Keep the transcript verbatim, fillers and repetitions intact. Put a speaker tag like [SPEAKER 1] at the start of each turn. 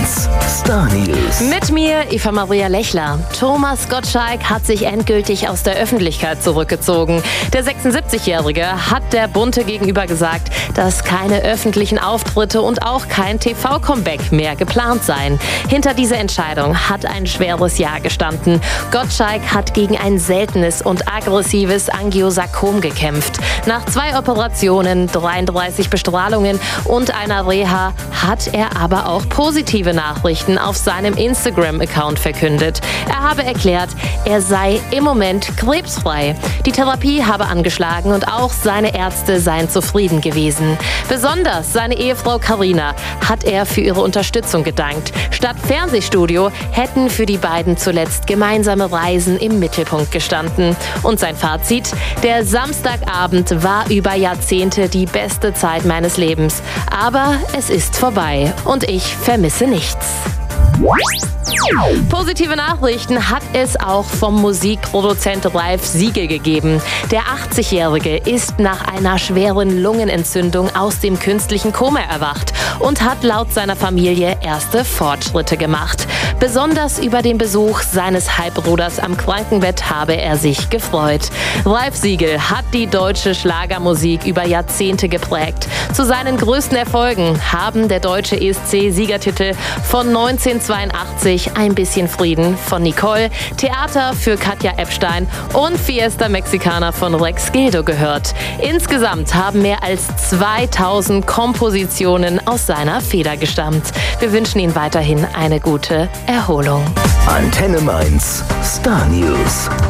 [SPEAKER 1] Mainz Star News.
[SPEAKER 2] Mit mir, Eva Maria Lechler. Thomas Gottschalk hat sich endgültig aus der Öffentlichkeit zurückgezogen. Der sechsundsiebzigjährige hat der Bunte gegenüber gesagt, dass keine öffentlichen Auftritte und auch kein T V-Comeback mehr geplant seien. Hinter dieser Entscheidung hat ein schweres Ja gestanden. Gottschalk hat gegen ein seltenes und aggressives Angiosarkom gekämpft. Nach zwei Operationen, dreiunddreißig Bestrahlungen und einer Reha hat er aber auch positive Nachrichten auf seinem Instagram-Account verkündet. Er habe erklärt, er sei im Moment krebsfrei. Die Therapie habe angeschlagen und auch seine Ärzte seien zufrieden gewesen. Besonders seine Ehefrau Carina hat er für ihre Unterstützung gedankt. Statt Fernsehstudio hätten für die beiden zuletzt gemeinsame Reisen im Mittelpunkt gestanden. Und sein Fazit: Der Samstagabend war über Jahrzehnte die beste Zeit meines Lebens. Aber es ist vorbei und ich vermisse nichts. Positive Nachrichten hat es auch vom Musikproduzent Ralf Siegel gegeben. Der achtzigjährige ist nach einer schweren Lungenentzündung aus dem künstlichen Koma erwacht und hat laut seiner Familie erste Fortschritte gemacht. Besonders über den Besuch seines Halbbruders am Krankenbett habe er sich gefreut. Ralf Siegel hat die deutsche Schlagermusik über Jahrzehnte geprägt. Zu seinen größten Erfolgen haben der deutsche E S C-Siegertitel von neunzehnhundertzweiundachtzig, Ein bisschen Frieden von Nicole, Theater für Katja Epstein und Fiesta Mexicana von Rex Gildo gehört. Insgesamt haben mehr als zweitausend Kompositionen aus seiner Feder gestammt. Wir wünschen Ihnen weiterhin eine gute Erholung.
[SPEAKER 1] Antenne Mainz Star News.